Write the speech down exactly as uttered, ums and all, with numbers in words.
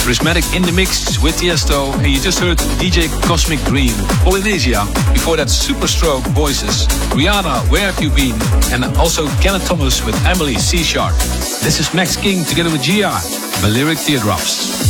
Prismatic in the mix with Tiesto, and you just heard D J Cosmic Green, Polynesia. Before that, Superstroke Voices, Rihanna, Where Have You Been, and also Kenneth Thomas with Emily C Sharp. This is Max King together with G R, Balearic Teardrops.